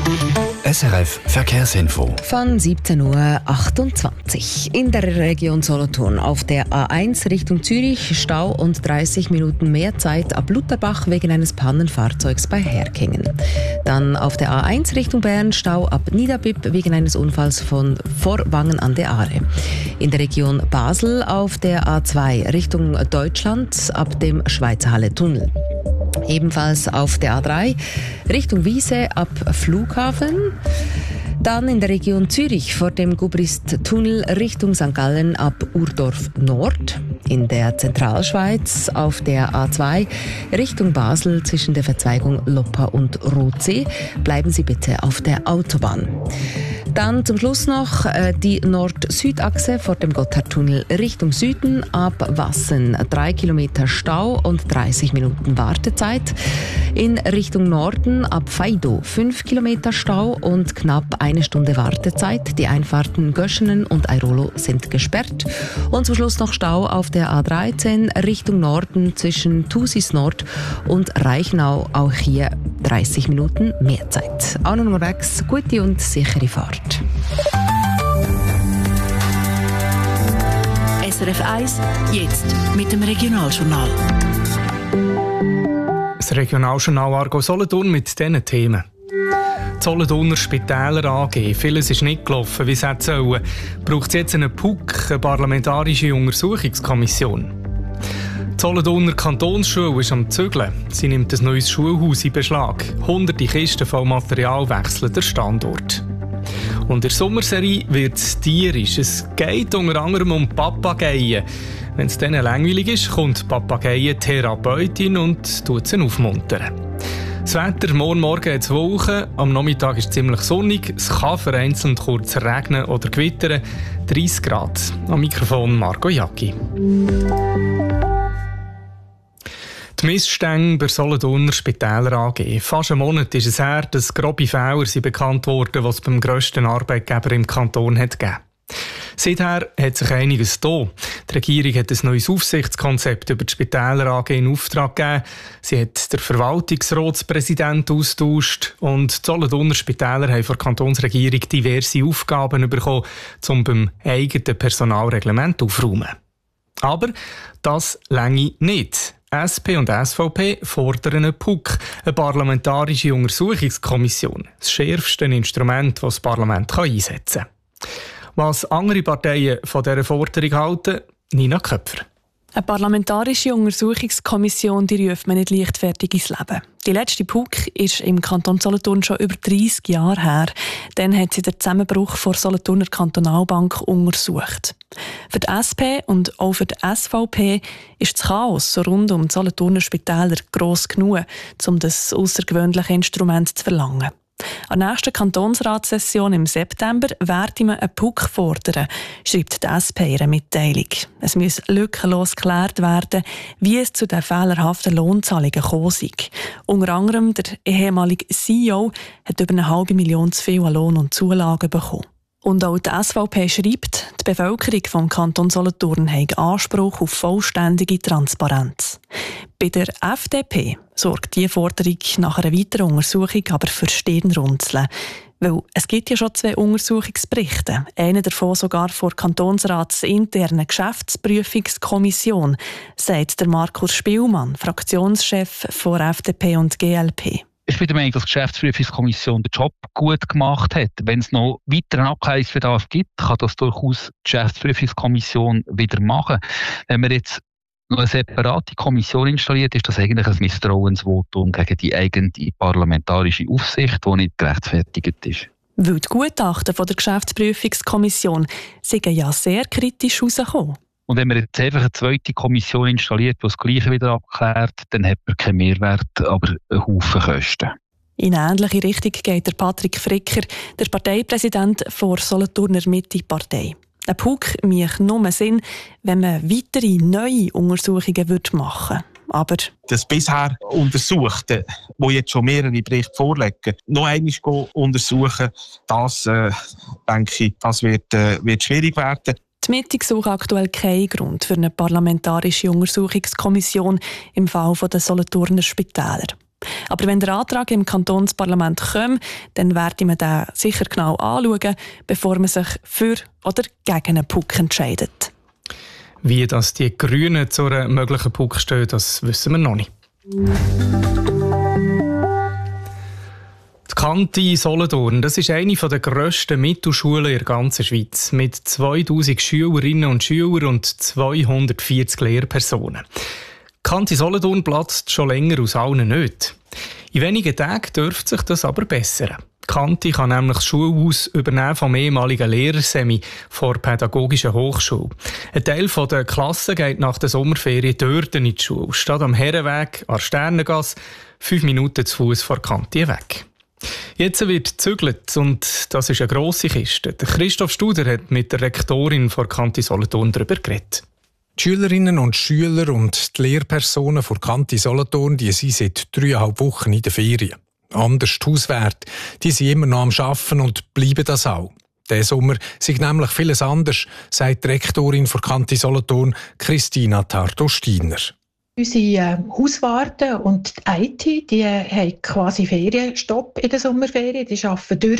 SRF Verkehrsinfo. Von 17.28 Uhr. In der Region Solothurn auf der A1 Richtung Zürich Stau und 30 Minuten mehr Zeit ab Lutherbach wegen eines Pannenfahrzeugs bei Herkingen. Dann auf der A1 Richtung Bern Stau ab Niederbipp wegen eines Unfalls von Vorwangen an der Aare. In der Region Basel auf der A2 Richtung Deutschland ab dem Schweizerhalle-Tunnel. Ebenfalls auf der A3 Richtung Wiese ab Flughafen. Dann in der Region Zürich vor dem Gubrist-Tunnel Richtung St. Gallen ab Urdorf Nord. In der Zentralschweiz auf der A2 Richtung Basel zwischen der Verzweigung Loppa und Rotsee. Bleiben Sie bitte auf der Autobahn. Dann zum Schluss noch die Nord-Süd-Achse vor dem Gotthardtunnel Richtung Süden ab Wassen. 3 Kilometer Stau und 30 Minuten Wartezeit. In Richtung Norden ab Faido 5 Kilometer Stau und knapp 1 Stunde Wartezeit. Die Einfahrten Göschenen und Airolo sind gesperrt. Und zum Schluss noch Stau auf der A13 Richtung Norden zwischen Thusis Nord und Reichenau. Auch hier 30 Minuten mehr Zeit. Auch noch unterwegs, gute und sichere Fahrt. SRF 1, jetzt mit dem Regionaljournal. Das Regionaljournal Argo Solothurn mit diesen Themen. Die Solothurner Spitäler AG. Vieles ist nicht gelaufen, wie es hätte sollen. Braucht es jetzt einen PUC, eine parlamentarische Untersuchungskommission? Die Solothurner Kantonsschule ist am Zügeln. Sie nimmt ein neues Schulhaus in Beschlag. Hunderte Kisten voll Material wechseln den Standort. Und in der Sommerserie wird es tierisch. Es geht unter anderem um Papageien. Wenn es denen langweilig ist, kommt die Papageientherapeutin und tut sie aufmuntern. Das Wetter, morgen hat es Wolken, am Nachmittag ist es ziemlich sonnig, es kann vereinzelt kurz regnen oder gewittern, 30 Grad. Am Mikrofon Marco Jacki. Die Missstände bei Solothurner Spitäler AG. Fast einen Monat ist es her, dass grobe Fehler sind bekannt wurden, was es beim grössten Arbeitgeber im Kanton hat gegeben. Seither hat sich einiges getan. Die Regierung hat ein neues Aufsichtskonzept über die Spitäler AG in Auftrag gegeben. Sie hat den Verwaltungsratspräsidenten austauscht und die Solothurner Spitäler haben von der Kantonsregierung diverse Aufgaben bekommen, um beim eigenen Personalreglement aufzuräumen. Aber das reiche nicht. SP und SVP fordern einen PUC, eine parlamentarische Untersuchungskommission, das schärfste Instrument, das das Parlament einsetzen kann. Was andere Parteien von dieser Forderung halten, Nina Köpfer. Eine parlamentarische Untersuchungskommission, die ruft man nicht leichtfertig ins Leben. Die letzte PUC ist im Kanton Solothurn schon über 30 Jahre her. Dann hat sie den Zusammenbruch der Solothurner Kantonalbank untersucht. Für die SP und auch für die SVP ist das Chaos rund um die Solothurner Spitäler gross genug, um das außergewöhnliche Instrument zu verlangen. An der nächsten Kantonsratssession im September werde man einen PUC fordern, schreibt die SP in einer Mitteilung. Es muss lückenlos geklärt werden, wie es zu den fehlerhaften Lohnzahlungen gekommen ist. Unter anderem der ehemalige CEO hat über 500.000 zu viel an Lohn und Zulagen bekommen. Und auch die SVP schreibt, die Bevölkerung vom Kanton Solothurn hat Anspruch auf vollständige Transparenz. Bei der FDP sorgt diese Forderung nach einer weiteren Untersuchung aber für Stirnrunzeln. Weil es gibt ja schon 2 Untersuchungsberichte, einer davon sogar vor Kantonsratsinternen Geschäftsprüfungskommission, sagt der Markus Spielmann, Fraktionschef von FDP und GLP. Ich bin der Meinung, dass die Geschäftsprüfungskommission den Job gut gemacht hat. Wenn es noch weiteren Abklärungsbedarf gibt, kann das durchaus die Geschäftsprüfungskommission wieder machen. Wenn man jetzt noch eine separate Kommission installiert, ist das eigentlich ein Misstrauensvotum gegen die eigene parlamentarische Aufsicht, die nicht gerechtfertigt ist. Weil die Gutachten von der Geschäftsprüfungskommission sind ja sehr kritisch herausgekommen. Und wenn man jetzt einfach eine zweite Kommission installiert, die das Gleiche wieder abklärt, dann hat man keinen Mehrwert, aber einen Haufen Kosten. In eine ähnliche Richtung geht der Patrick Fricker, der Parteipräsident der Solothurner Mitte-Partei. Ein PUC macht nur Sinn, wenn man weitere neue Untersuchungen machen würde. Aber das bisher Untersuchte, wo jetzt schon mehrere Berichte vorliegen, noch einmal untersuchen, das denke ich, das wird schwierig werden. Die Mitte sucht aktuell keinen Grund für eine parlamentarische Untersuchungskommission im Fall der Solothurner Spitäler. Aber wenn der Antrag im Kantonsparlament kommt, dann werde man den sicher genau anschauen, bevor man sich für oder gegen einen Puck entscheidet. Wie das die Grünen zu einer möglichen Puck stehen, das wissen wir noch nicht. Die Kante Solothurn, das ist eine der grössten Mittelschulen in der ganzen Schweiz, mit 2000 Schülerinnen und Schülern und 240 Lehrpersonen. Die Kante Solothurn platzt schon länger aus allen Nöten. In wenigen Tagen dürfte sich das aber bessern. Die Kante kann nämlich das Schulhaus übernehmen vom ehemaligen Lehrersemi vor der Pädagogischen Hochschule. Ein Teil der Klasse geht nach der Sommerferien dort in die Schule, statt am Herrenweg an der Sternengasse, 5 Minuten zu Fuß vor der Kante weg. Jetzt wird gezügelt und das ist eine grosse Kiste. Der Christoph Studer hat mit der Rektorin der Kante Solothurn darüber geredet. Die Schülerinnen und Schüler und die Lehrpersonen der Kante Solothurn die sind seit 3,5 Wochen in der Ferien. Anders die Hauswärte, die sind immer noch am Arbeiten und bleiben das auch. Diesen Sommer sei nämlich vieles anders, sagt die Rektorin der Kante Solothurn, Christina Tarto-Steiner. Unsere Hauswarten und die IT, die haben quasi Ferienstopp in der Sommerferien. Die arbeiten durch,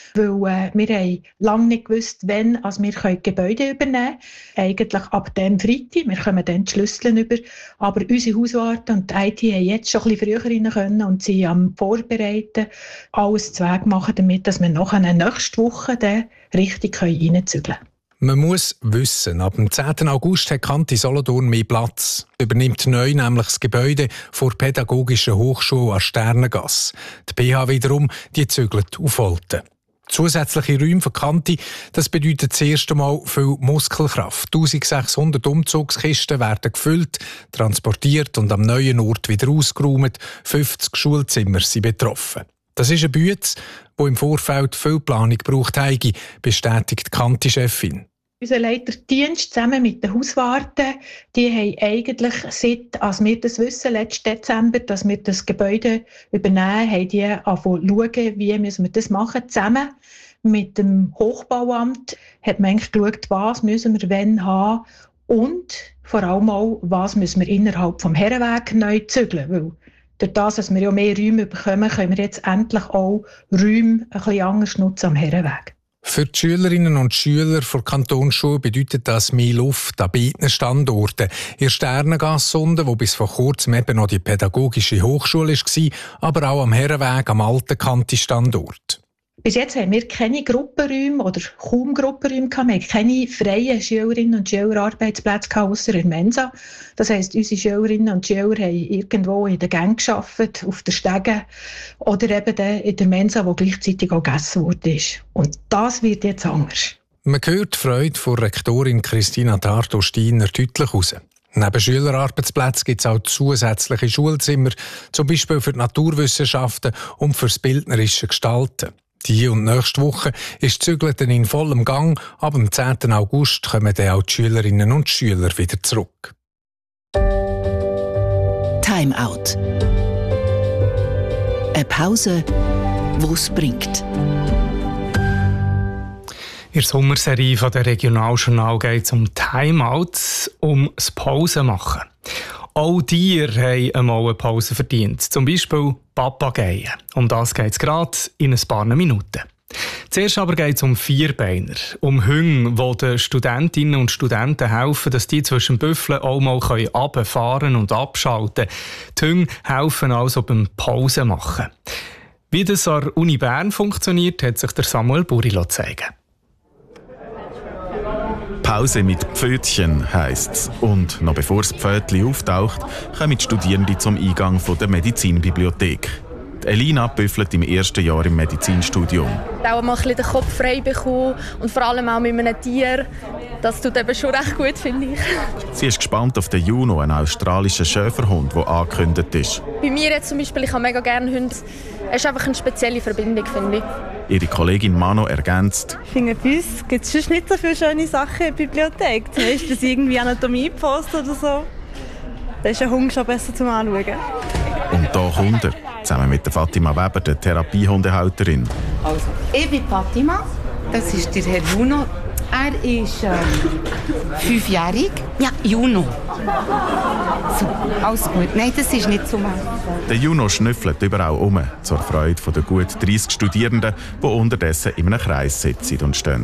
weil wir haben lange nicht gewusst, wann wir Gebäude übernehmen können. Eigentlich ab dem Freitag, wir kommen dann die Schlüssel über. Aber unsere Hauswarten und die IT haben jetzt schon ein bisschen früher rein können und sind am Vorbereiten, alles zu Weg machen, damit wir nachher nächste Woche dann richtig reinzügeln können. Man muss wissen, ab dem 10. August hat Kante Solothurn mehr Platz. Übernimmt neu nämlich das Gebäude vor der Pädagogischen Hochschule an Sternengasse. Die PH wiederum, die zügelt auf Olten. Zusätzliche Räume für Kante, das bedeutet das erste Mal viel Muskelkraft. 1600 Umzugskisten werden gefüllt, transportiert und am neuen Ort wieder ausgeräumt. 50 Schulzimmer sind betroffen. Das ist ein Bütz, wo im Vorfeld viel Planung gebraucht hat, bestätigt die Kante-Chefin. Unser Leiterdienst zusammen mit den Hauswarten, die haben eigentlich seit, als wir das wissen, letzten Dezember, dass wir das Gebäude übernehmen, haben die angefangen zu schauen, wie müssen wir das machen. Zusammen mit dem Hochbauamt hat man eigentlich geschaut, was müssen wir wann haben und vor allem auch, was müssen wir innerhalb vom Herrenweg neu zügeln. Weil durch das, dass wir ja mehr Räume bekommen, können wir jetzt endlich auch Räume ein bisschen anders nutzen am Herrenweg. Für die Schülerinnen und Schüler der Kantonsschule bedeutet das mehr Luft an beiden Standorten. In der Sternengasse unten, wo bis vor kurzem eben noch die Pädagogische Hochschule war, aber auch am Herrenweg am alten Kante-Standort. Bis jetzt haben wir keine Gruppenräume oder kaum Gruppenräume gehabt. Wir haben keine freien Schülerinnen und Schülerarbeitsplätze gehabt, ausser in Mensa. Das heisst, unsere Schülerinnen und Schüler haben irgendwo in der Gang gearbeitet, auf der Stege oder eben in der Mensa, wo gleichzeitig auch gegessen wurde. Und das wird jetzt anders. Man hört die Freude von Rektorin Christina Tarto-Steiner deutlich raus. Neben Schülerarbeitsplätzen gibt es auch zusätzliche Schulzimmer, zum Beispiel für die Naturwissenschaften und für das bildnerische Gestalten. Die und nächste Woche ist die Zügelte in vollem Gang. Ab dem 10. August kommen dann auch die Schülerinnen und Schüler wieder zurück. Time Out. Eine Pause, die es bringt. In der Sommerserie von der Regionaljournal geht es um Timeouts, um das Pausenmachen. Auch Tiere haben einmal eine Pause verdient. Zum Beispiel Papageien. Um das geht es gerade in ein paar Minuten. Zuerst aber geht es um Vierbeiner, um Hunde, die den Studentinnen und Studenten helfen, dass die zwischen Büffeln auch mal runterfahren und abschalten können. Die Hunde helfen also beim Pause machen. Wie das an der Uni Bern funktioniert, hat sich der Samuel Burilo zeigen. Pause mit Pfötchen heisst's. Und noch bevor das Pfötchen auftaucht, kommen die Studierenden zum Eingang der Medizinbibliothek. Elina büffelt im ersten Jahr im Medizinstudium. Auch mal ein bisschen den Kopf frei bekommen und vor allem auch mit einem Tier. Das tut eben schon recht gut, finde ich. Sie ist gespannt auf den Juno, einen australischen Schäferhund, der angekündigt ist. Bei mir jetzt zum Beispiel, ich habe mega gerne Hunde. Es ist einfach eine spezielle Verbindung, finde ich. Ihre Kollegin Mano ergänzt: Ich finde, bei uns gibt es nicht so viele schöne Sachen in der Bibliothek. Zum Beispiel irgendwie Anatomie-Poster oder so. Da ist ein Hund schon besser zum Anschauen. Und da kommt er, zusammen mit der Fatima Weber, der Therapiehundehalterin. Also, ich bin Fatima, das ist der Herr Juno. Er ist 5-jährig. Ja, Juno. So, alles gut. Nein, das ist nicht so mal. Der Juno schnüffelt überall um, zur Freude der gut 30 Studierenden, die unterdessen in einem Kreis sitzen und stehen.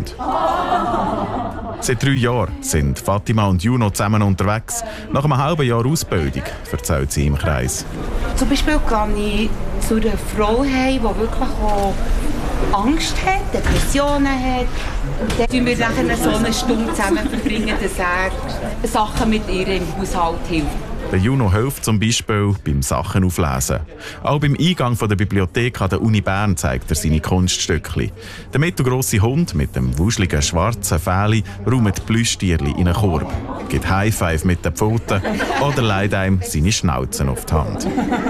Seit 3 Jahren sind Fatima und Juno zusammen unterwegs. Nach einem halben Jahr Ausbildung, erzählt sie im Kreis. Zum Beispiel gehe ich zu einer Frau heim, die wirklich auch Angst hat, Depressionen hat. Und dann verbringen wir nachher so eine Stunde zusammen, dass er Sachen mit ihr im Haushalt hilft. Der Juno hilft zum Beispiel beim Sachen auflesen. Auch beim Eingang der Bibliothek an der Uni Bern zeigt er seine Kunststückchen. Der mittelgrosse Hund mit dem wuscheligen schwarzen Fell räumt Plüschtierchen in einen Korb, gibt High-Five mit den Pfoten oder leiht einem seine Schnauzen auf die Hand.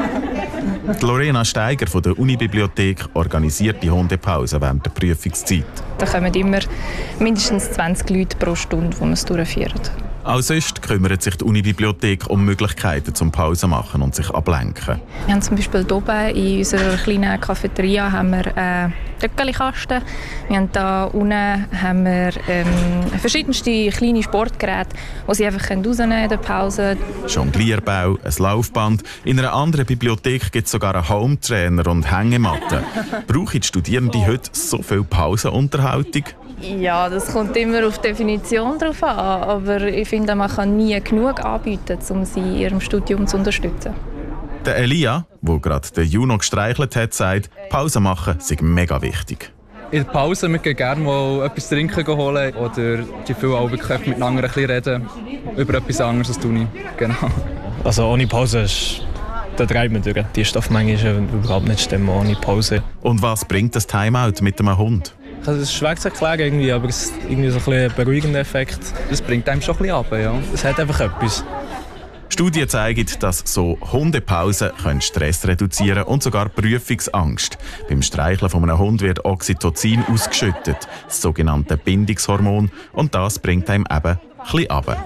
Die Lorena Steiger von der Unibibliothek organisiert die Hundepause während der Prüfungszeit. Da kommen immer mindestens 20 Leute pro Stunde, die man es durchführt. Auch sonst kümmert sich die Unibibliothek um Möglichkeiten zum Pause machen und sich ablenken. Wir haben zum Beispiel hier oben in unserer kleinen Cafeteria haben wir einen Töckelkasten. Wir haben hier unten haben wir, verschiedenste kleine Sportgeräte, die sie einfach rausnehmen in der Pause. Jonglierbau, ein Laufband. In einer anderen Bibliothek gibt es sogar einen Hometrainer und Hängematten. Brauchen die Studierenden heute so viel Pausenunterhaltung? Ja, das kommt immer auf die Definition drauf an, aber ich finde, man kann nie genug anbieten, um sie in ihrem Studium zu unterstützen. Der Elia, der gerade den Juno gestreichelt hat, sagt, Pause machen sei mega wichtig. In der Pause wir gehen gerne mal etwas trinken holen oder die viel auch wirklich miteinander ein bisschen reden über etwas anderes als die Uni. Genau. Also ohne Pause ist da treibt man durch. Die Stoffmenge ist überhaupt nicht stimmen ohne Pause. Und was bringt das Timeout mit einem Hund? Also es ist schwer zu erklären irgendwie, aber es ist irgendwie so ein beruhigender Effekt. Das bringt einem schon ein bisschen runter, ja. Es hat einfach etwas. Studien zeigen, dass so Hundepausen Stress reduzieren können und sogar Prüfungsangst. Beim Streicheln von einem Hund wird Oxytocin ausgeschüttet, das sogenannte Bindungshormon, und das bringt einem eben ein bisschen runter.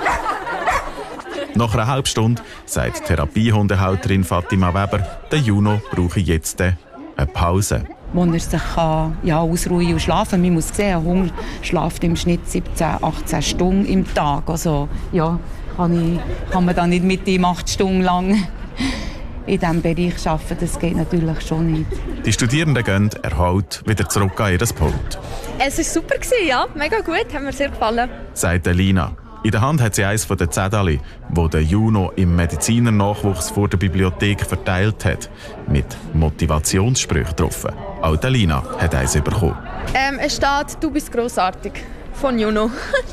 Nach einer halben Stunde sagt Therapiehundehalterin Fatima Weber, der Juno brauche jetzt eine Pause. Wo er sich ausruhen und schlafen. Man muss sehen, ein Hund schläft im Schnitt 17, 18 Stunden im Tag. Also ja, kann man da nicht mit ihm 8 Stunden lang in diesem Bereich arbeiten. Das geht natürlich schon nicht. Die Studierenden gehen erholt wieder zurück an ihr Pult. Es war super, ja, mega gut, hat mir sehr gefallen. Sagt Lina. In der Hand hat sie eines der Zettel, wo der Juno im Medizinernachwuchs vor der Bibliothek verteilt hat, mit Motivationssprüchen drauf. Auch Lina hat eins bekommen. Es steht, du bist grossartig. Von Juno.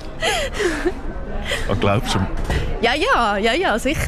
Was glaubst du? Ja, sicher.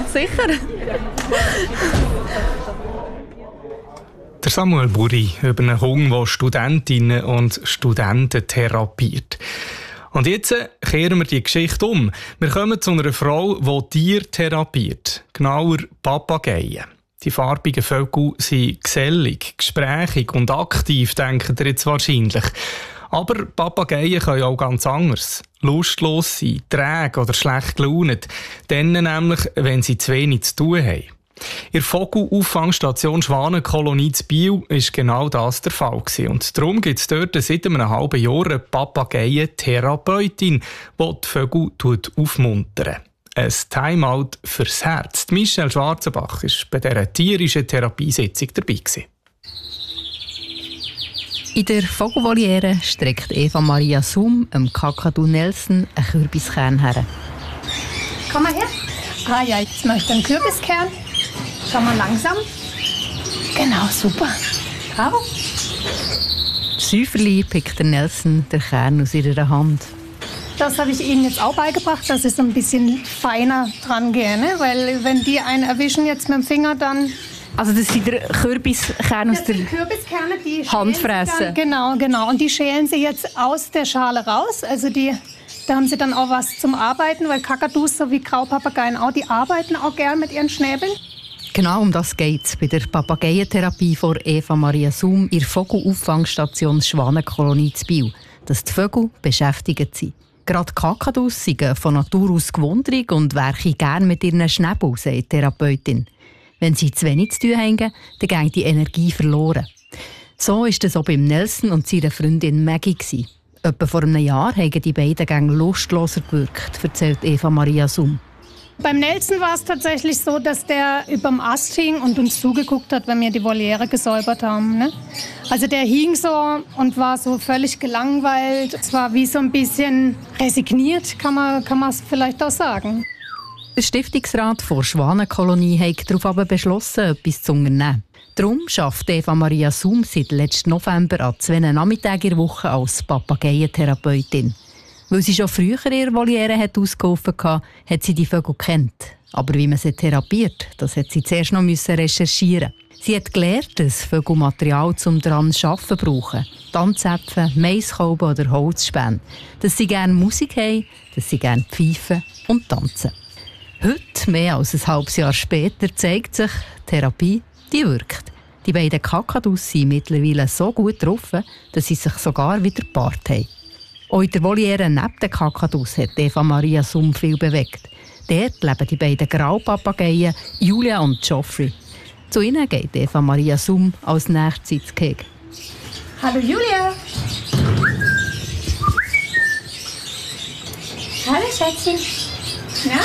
Der Samuel Burri über einen Hund, der Studentinnen und Studenten therapiert. Und jetzt kehren wir die Geschichte um. Wir kommen zu einer Frau, die Tiere therapiert. Genauer Papageien. Die farbigen Vögel sind gesellig, gesprächig und aktiv, denkt ihr jetzt wahrscheinlich. Aber Papageien können auch ganz anders. Lustlos sein, träge oder schlecht gelaunt. Dann nämlich, wenn sie zu wenig zu tun haben. In der Vogelauffangstation Schwanenkolonie zu Biel war genau das der Fall. Und darum gibt es dort seit einem halben Jahr eine Papageientherapeutin, die die Vögel aufmuntert. Ein Timeout fürs Herz. Michelle Schwarzenbach war bei dieser tierischen Therapiesitzung dabei. In der Vogelvoliere streckt Eva Maria Sum dem Kakadu Nelson einen Kürbiskern her. Komm mal her. Ah ja, jetzt möchte ich einen Kürbiskern. Schau mal langsam. Genau, super. Bravo. Säuferli pickt der Nelson den Kern aus ihrer Hand. Das habe ich Ihnen jetzt auch beigebracht, dass ich so ein bisschen feiner dran gehe. Ne? Weil wenn die einen erwischen jetzt mit dem Finger, dann... Also das sind der Kürbiskern aus der Kürbiskerne, die Hand fressen. Genau. Und die schälen sie jetzt aus der Schale raus. Also da haben sie dann auch was zum Arbeiten, weil Kakadus sowie Graupapageien auch, die arbeiten auch gern mit ihren Schnäbeln. Genau um das geht es bei der Papageientherapie von Eva Maria Sum in der Vogelauffangstation Schwanenkolonie zu Biel, dass die Vögel beschäftigt sind. Gerade Kakadus sind von Natur aus gewundrig und werken gerne mit ihren Schnäbeln, sagt die Therapeutin. Wenn sie zu wenig zu tun haben, dann geht die Energie verloren. So war es auch beim Nelson und seiner Freundin Maggie. Etwa vor einem Jahr haben die beiden Gänge lustloser gewirkt, erzählt Eva Maria Summ. Beim Nelson war es tatsächlich so, dass der überm Ast hing und uns zugeguckt hat, wenn wir die Voliere gesäubert haben. Ne? Also der hing so und war so völlig gelangweilt. Es war wie so ein bisschen resigniert, kann man es vielleicht auch sagen. Der Stiftungsrat der Schwanenkolonie hat darauf aber beschlossen, etwas zu unternehmen. Darum arbeitet Eva Maria Summ seit letzten November an 2 Nachmittagen in der Woche als Papageientherapeutin. Weil sie schon früher ihre Voliere ausgeholfen hatte, hat sie die Vögel gekannt. Aber wie man sie therapiert, das hat sie zuerst noch recherchieren. Sie hat gelernt, dass Vögel Material zum daran zu arbeiten brauchen. Tanzäpfel, Maiskolben oder Holzspäne. Dass sie gerne Musik haben, dass sie gerne pfeifen und tanzen. Heute, mehr als ein halbes Jahr später, zeigt sich, Therapie, die wirkt. Die beiden Kakadus sind mittlerweile so gut getroffen, dass sie sich sogar wieder gepaart haben. Auch in der Voliere neben den Kakadus hat Eva Maria Summ viel bewegt. Dort leben die beiden Graupapageien Julia und Geoffrey. Zu ihnen geht Eva Maria Summ als nächstes ins Gehege. Hallo Julia! Hallo Schätzchen! Ja?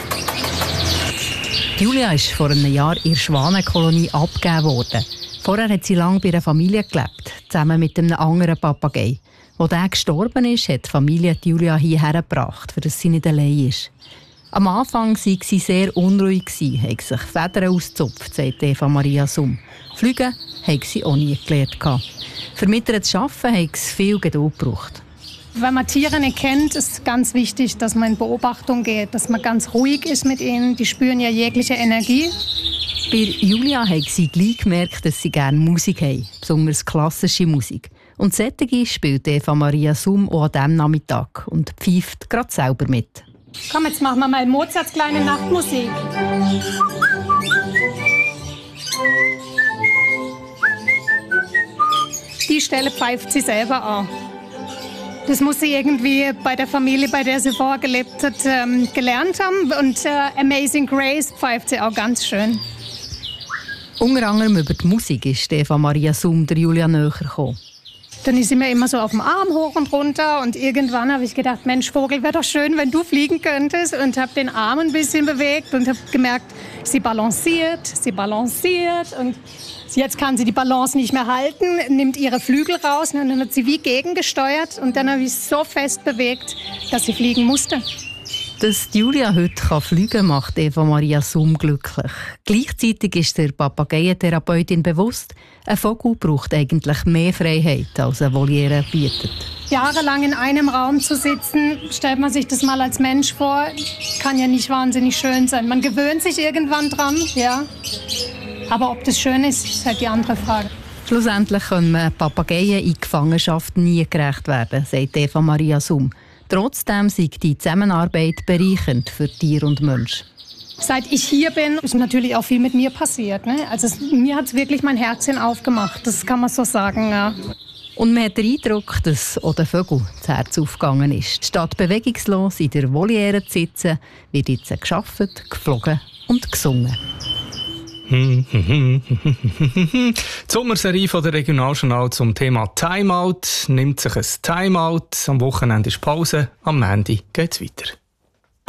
Julia ist vor einem Jahr in der Schwanenkolonie abgegeben worden. Vorher hat sie lange bei einer Familie gelebt, zusammen mit einem anderen Papagei. Als der gestorben ist, hat die Familie Julia hierher gebracht, für das sie nicht allein ist. Am Anfang war sie sehr unruhig, hat sich Federn ausgezupft, sagt Eva Maria Summ. Fliegen hat sie auch nie gelernt. Für mit ihr zu arbeiten, hat es viel Geduld gebraucht. Wenn man Tiere nicht kennt, ist es ganz wichtig, dass man in Beobachtung geht, dass man ganz ruhig ist mit ihnen. Die spüren ja jegliche Energie. Bei Julia hat sie gleich gemerkt, dass sie gerne Musik haben, besonders klassische Musik. Und solche spielt Eva Maria Summ auch an diesem Nachmittag und pfeift gerade selber mit. Komm, jetzt machen wir mal Mozarts kleine Nachtmusik. Die Stelle pfeift sie selber an. Das muss sie irgendwie bei der Familie, bei der sie vorher gelebt hat, gelernt haben. Und Amazing Grace pfeift sie auch ganz schön. Unter anderem über die Musik ist Eva Maria Summ der Julia näher gekommen. Dann ist sie mir immer so auf dem Arm hoch und runter. Und irgendwann habe ich gedacht, Mensch, Vogel, wäre doch schön, wenn du fliegen könntest. Und habe den Arm ein bisschen bewegt und habe gemerkt, sie balanciert. Und jetzt kann sie die Balance nicht mehr halten, nimmt ihre Flügel raus und dann hat sie wie gegengesteuert. Und dann habe ich so fest bewegt, dass sie fliegen musste. Dass Julia heute fliegen kann, macht Eva Maria Summ glücklich. Gleichzeitig ist der Papageientherapeutin bewusst, ein Vogel braucht eigentlich mehr Freiheit, als eine Voliere bietet. Jahrelang in einem Raum zu sitzen, stellt man sich das mal als Mensch vor, kann ja nicht wahnsinnig schön sein. Man gewöhnt sich irgendwann dran, ja. Aber ob das schön ist, ist halt die andere Frage. Schlussendlich können Papageien in Gefangenschaft nie gerecht werden, sagt Eva Maria Summ. Trotzdem sei die Zusammenarbeit bereichernd für Tier und Mensch. Seit ich hier bin, ist natürlich auch viel mit mir passiert. Ne? Also mir hat es wirklich mein Herzchen aufgemacht, das kann man so sagen. Ja. Und man hat den Eindruck, dass auch den Vögeln das Herz aufgegangen ist. Statt bewegungslos in der Voliere zu sitzen, wird jetzt gearbeitet, geflogen und gesungen. Die Sommerserie von der Regionaljournal zum Thema Timeout nimmt sich ein Timeout. Am Wochenende ist Pause, am Montag geht es weiter.